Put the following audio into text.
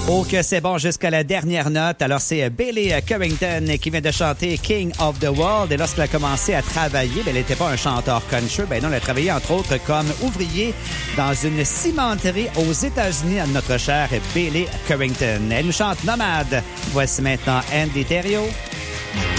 Oh, que c'est bon jusqu'à la dernière note. Alors, c'est Billy Currington qui vient de chanter King of the World. Et lorsqu'elle a commencé à travailler, elle n'était pas un chanteur country. Non, elle a travaillé entre autres comme ouvrier dans une cimenterie aux États-Unis, notre chère Billy Currington. Elle nous chante Nomade. Voici maintenant Andy Thériault.